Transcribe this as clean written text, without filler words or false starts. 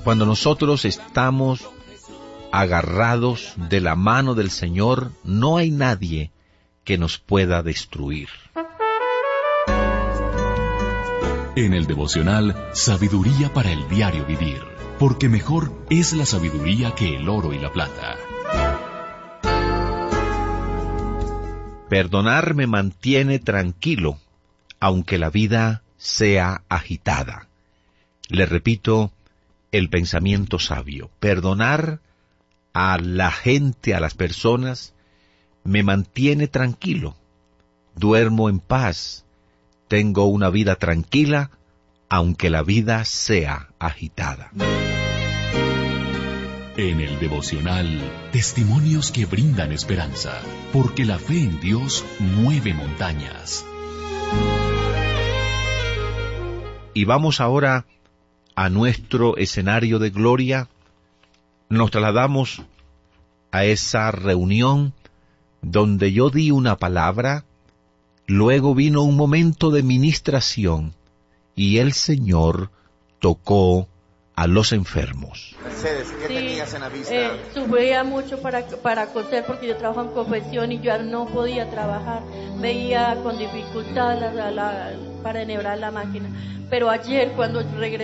Cuando nosotros estamos agarrados de la mano del Señor, no hay nadie que nos pueda destruir. En el devocional, sabiduría para el diario vivir, porque mejor es la sabiduría que el oro y la plata. Perdonar me mantiene tranquilo, aunque la vida sea agitada. Le repito el pensamiento sabio. Perdonar a la gente, a las personas, me mantiene tranquilo. Duermo en paz. Tengo una vida tranquila, aunque la vida sea agitada. En el devocional, testimonios que brindan esperanza, porque la fe en Dios mueve montañas. Y vamos ahora a nuestro escenario de gloria. Nos trasladamos a esa reunión donde yo di una palabra, luego vino un momento de ministración y el Señor tocó a los enfermos. Mercedes, ¿qué tenías en la vista? Sufría mucho para coser porque yo trabajo en confección y yo no podía trabajar. Veía con dificultad para enhebrar la máquina. Pero ayer cuando regresé